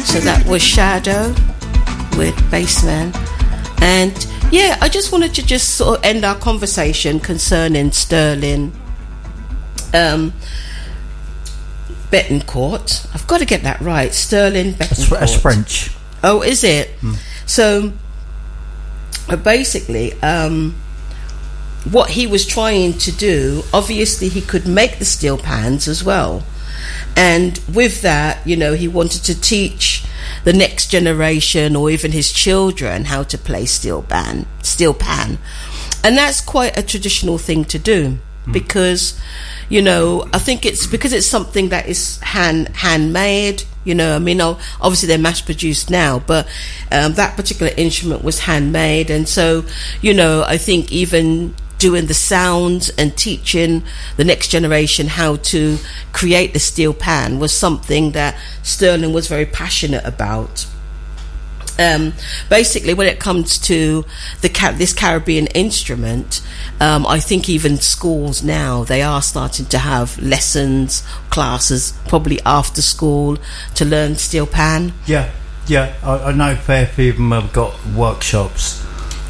So that was Shadow with Bassman. And yeah, I just wanted to just sort of end our conversation concerning Sterling Betancourt. I've got to get that right. Sterling Betancourt. That's French. Oh, is it? So basically, what he was trying to do, obviously he could make the steel pans as well. And with that, you know, he wanted to teach the next generation or even his children how to play steel pan. And that's quite a traditional thing to do because, you know, I think it's because it's something that is handmade. You know, I mean, obviously they're mass produced now, but that particular instrument was handmade. And so, you know, I think even doing the sounds and teaching the next generation how to create the steel pan was something that Sterling was very passionate about. Basically, when it comes to this Caribbean instrument, I think even schools now, they are starting to have lessons, classes, probably after school, to learn steel pan. Yeah, I know a fair few of them have got workshops.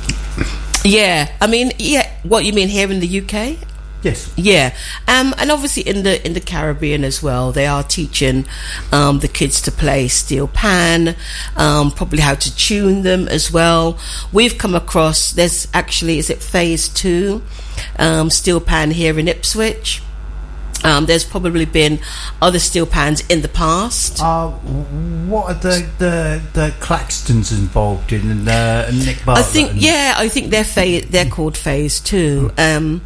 Yeah, I mean, yeah. What you mean here in the UK? Yes. Yeah, and obviously in the Caribbean as well, they are teaching the kids to play steel pan, probably how to tune them as well. We've come across, there's actually, is it Phase 2 steel pan here in Ipswich? There's probably been other steel pans in the past. What are the Claxtons involved in? And Nick Bartlett? I think they're called Phase 2. And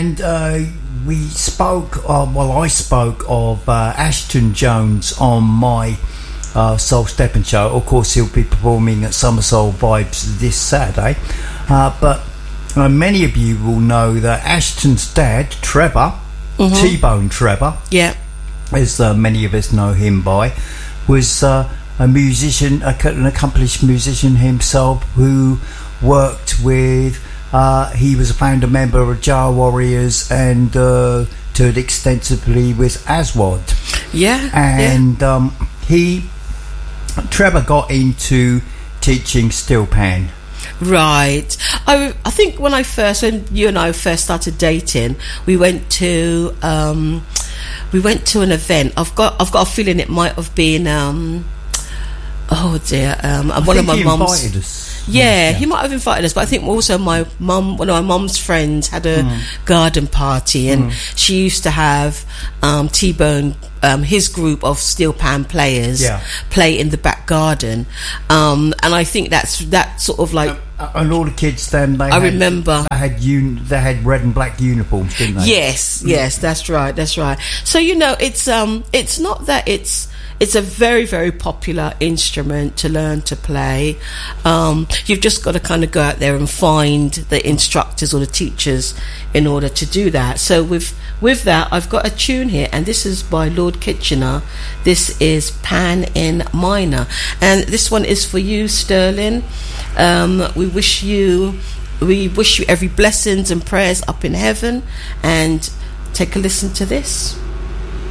we spoke. I spoke of Ashton Jones on my Soul Stepping show. Of course, he'll be performing at Summer Soul Vibes this Saturday. But many of you will know that Ashton's dad, Trevor. T-Bone Trevor, as many of us know him by, was a musician, an accomplished musician himself who worked with, he was a founder member of Jar Warriors and toured extensively with Aswad. Trevor got into teaching steel pan. Right. I think when you and I first started dating, we went to an event. I've got a feeling it might have been one of my mum's. Invited us. Yeah, he might have invited us, but I think also one of my mum's friends had a garden party, and she used to have T-Bone, his group of steel pan players play in the back garden, and I think that's sort of like. And all the kids then, remember they had red and black uniforms, didn't they? Yes, that's right. So you know, it's not that it's a very, very popular instrument to learn to play. You've just got to kind of go out there and find the instructors or the teachers in order to do that. So with that, I've got a tune here, and this is by Lord Kitchener. This is Pan in Minor, and this one is for you, Sterling. We wish you every blessings and prayers up in heaven, and take a listen to this.